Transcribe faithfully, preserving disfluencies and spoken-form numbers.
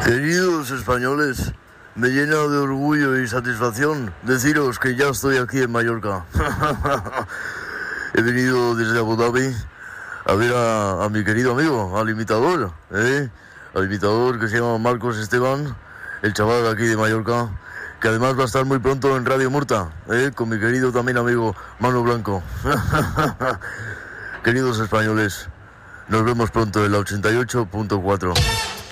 Queridos españoles, me llena de orgullo y satisfacción deciros que ya estoy aquí en Mallorca. He venido desde Abu Dhabi a ver a, a mi querido amigo, al imitador, ¿eh? al imitador que se llama Marcos Esteban, el chaval de aquí de Mallorca, que además va a estar muy pronto en Radio Murta, ¿eh? con mi querido también amigo Manu Blanco. Queridos españoles, nos vemos pronto en la ochenta y ocho punto cuatro.